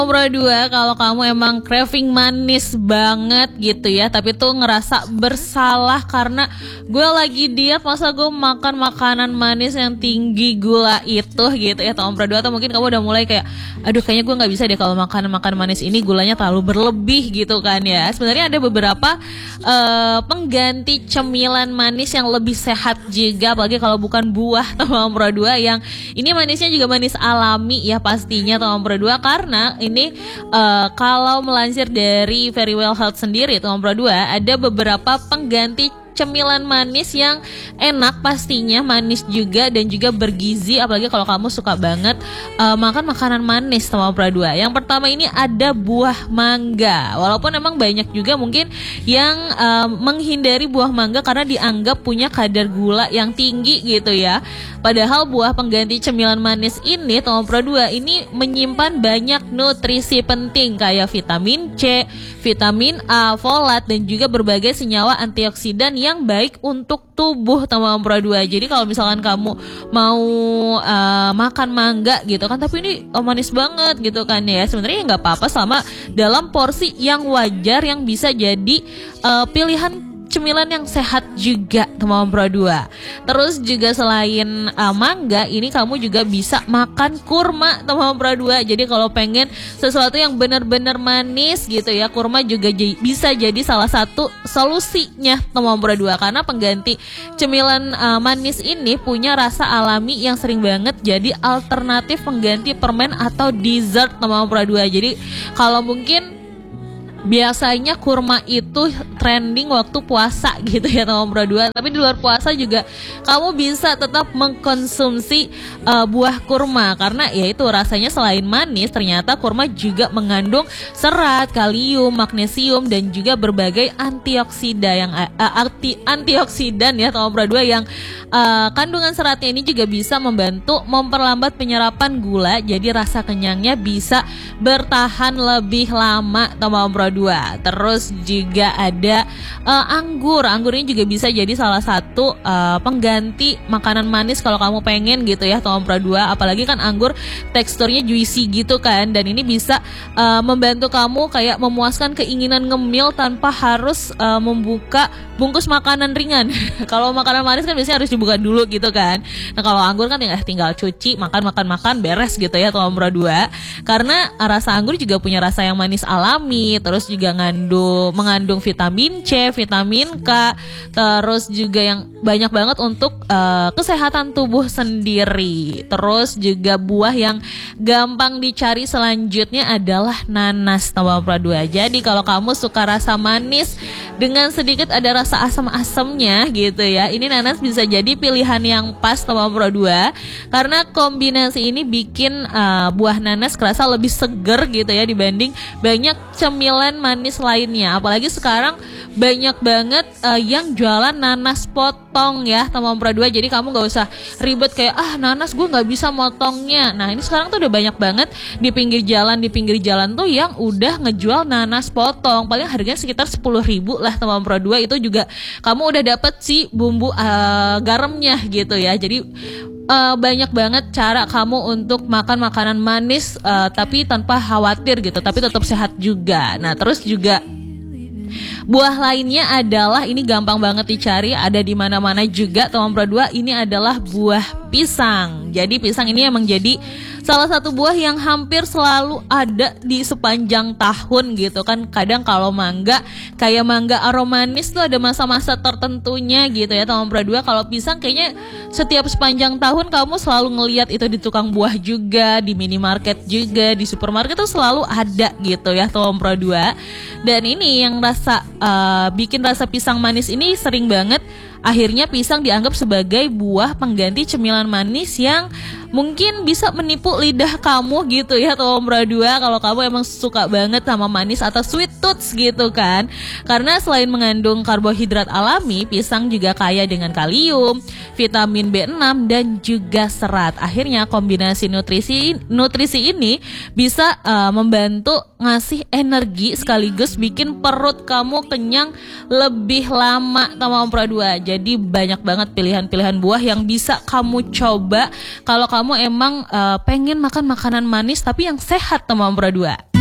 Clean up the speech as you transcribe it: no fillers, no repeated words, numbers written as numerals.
Nomor 2, kalau kamu emang craving manis banget gitu ya, tapi tuh ngerasa bersalah karena gue lagi diet, masa gue makan makanan manis yang tinggi gula itu gitu ya. Nomor 2, atau mungkin kamu udah mulai kayak, aduh kayaknya gue gak bisa deh kalau makan manis ini, gulanya terlalu berlebih gitu kan ya. Sebenarnya ada beberapa pengganti cemilan manis yang lebih sehat juga, apalagi kalau bukan buah. Nomor 2 yang ini manisnya juga manis alami ya pastinya. Nomor 2 karena ini kalau melansir dari Very Well Health sendiri, nomor 2 ada beberapa pengganti cemilan manis yang enak pastinya, manis juga dan juga bergizi, apalagi kalau kamu suka banget makan makanan manis. Nomor 2 yang pertama ini ada buah mangga. Walaupun emang banyak juga mungkin yang menghindari buah mangga karena dianggap punya kadar gula yang tinggi gitu ya. Padahal buah pengganti cemilan manis ini, nomor 2 ini menyimpan banyak nutrisi penting kayak vitamin C, vitamin A, folat dan juga berbagai senyawa antioksidan yang baik untuk tubuh. Nomor 2. Jadi kalau misalkan kamu mau makan mangga gitu kan, tapi ini manis banget gitu kan ya, sebenarnya nggak apa-apa selama dalam porsi yang wajar yang bisa jadi pilihan cemilan yang sehat juga. Nomor 2. Terus juga selain mangga, ini kamu juga bisa makan kurma. Nomor 2. Jadi kalau pengen sesuatu yang benar-benar manis gitu ya, kurma juga bisa jadi salah satu solusinya. Nomor 2 karena pengganti cemilan manis ini punya rasa alami yang sering banget jadi alternatif pengganti permen atau dessert. Nomor 2. Jadi kalau mungkin biasanya kurma itu trending waktu puasa gitu ya, nomor 2. Tapi di luar puasa juga kamu bisa tetap mengkonsumsi buah kurma karena ya itu rasanya selain manis, ternyata kurma juga mengandung serat, kalium, magnesium dan juga berbagai antioksidan yang antioksidan ya, nomor 2 yang kandungan seratnya ini juga bisa membantu memperlambat penyerapan gula, jadi rasa kenyangnya bisa bertahan lebih lama. Nomor 2. Terus juga ada anggur. Anggur ini juga bisa jadi salah satu pengganti makanan manis kalau kamu pengen gitu ya. Nomor 2, apalagi kan anggur teksturnya juicy gitu kan, dan ini bisa membantu kamu kayak memuaskan keinginan ngemil tanpa harus membuka bungkus makanan ringan. Kalau makanan manis kan biasanya harus dibuka dulu gitu kan. Nah kalau anggur kan ya tinggal cuci, makan beres gitu ya. Nomor 2 karena rasa anggur juga punya rasa yang manis alami, terus juga mengandung vitamin C, vitamin K, terus juga yang banyak banget untuk kesehatan tubuh sendiri. Terus juga buah yang gampang dicari selanjutnya adalah nanas. Nomor 2. Jadi kalau kamu suka rasa manis dengan sedikit ada rasa asam-asamnya gitu ya, ini nanas bisa jadi pilihan yang pas. Nomor 2 karena kombinasi ini bikin buah nanas kerasa lebih seger gitu ya dibanding banyak cemilan manis lainnya. Apalagi sekarang banyak banget yang jualan nanas potong ya. Nomor 2. Jadi kamu gak usah ribet kayak nanas gue gak bisa motongnya. Nah ini sekarang tuh udah banyak banget di pinggir jalan tuh yang udah ngejual nanas potong, paling harganya sekitar 10.000 lah. Nomor 2 itu juga kamu udah dapet sih bumbu garamnya gitu ya. Jadi banyak banget cara kamu untuk makan makanan manis tapi tanpa khawatir gitu, tapi tetap sehat juga. Nah terus juga buah lainnya adalah ini gampang banget dicari, ada di mana-mana juga. Nomor 2 ini adalah buah pisang. Jadi pisang ini emang jadi salah satu buah yang hampir selalu ada di sepanjang tahun gitu kan. Kadang kalau mangga, kayak mangga aromanis tuh ada masa-masa tertentunya gitu ya. Nomor 2 kalau pisang kayaknya setiap sepanjang tahun kamu selalu ngelihat itu di tukang buah juga, di minimarket juga, di supermarket tuh selalu ada gitu ya. Nomor 2 dan ini yang bikin rasa pisang manis ini sering banget akhirnya pisang dianggap sebagai buah pengganti cemilan manis yang mungkin bisa menipu lidah kamu gitu ya. Nomor 2 kalau kamu emang suka banget sama manis atau sweet tooth gitu kan. Karena selain mengandung karbohidrat alami, pisang juga kaya dengan kalium, vitamin B6 dan juga serat. Akhirnya kombinasi nutrisi ini bisa membantu ngasih energi sekaligus bikin perut kamu kenyang lebih lama. Nomor 2. Jadi banyak banget pilihan-pilihan buah yang bisa kamu coba kalau kamu kamu emang pengen makan makanan manis tapi yang sehat teman berdua.